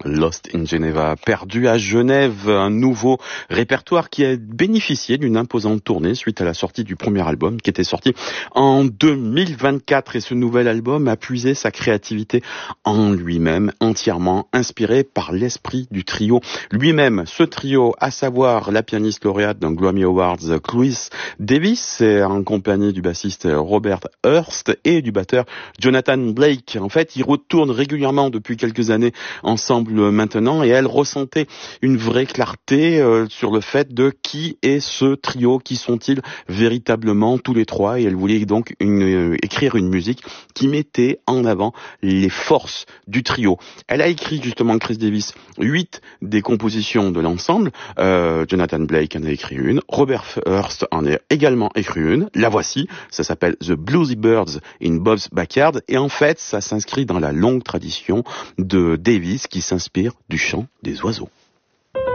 Lost in Geneva, perdu à Genève, un nouveau répertoire qui a bénéficié d'une imposante tournée suite à la sortie du premier album qui était sorti en 2024 et ce nouvel album a puisé sa créativité en lui-même, entièrement inspiré par l'esprit du trio lui-même. Ce trio, à savoir la pianiste lauréate d'un Grammy Awards, Chris Davis, en compagnie du bassiste Robert Hurst et du batteur Jonathan Blake. En fait, ils retournent régulièrement depuis quelques années ensemble maintenant et elle ressentait une vraie clarté sur le fait de qui est ce trio, qui sont-ils véritablement tous les trois, et elle voulait donc écrire une musique qui mettait en avant les forces du trio. Elle a écrit justement, Chris Davis, 8 des compositions de l'ensemble. Jonathan Blake en a écrit une, Robert Hurst en a également écrit une, la voici, ça s'appelle The Bluesy Birds in Bob's Backyard, et en fait ça s'inscrit dans la longue tradition de Davis qui s'inspire du chant des oiseaux.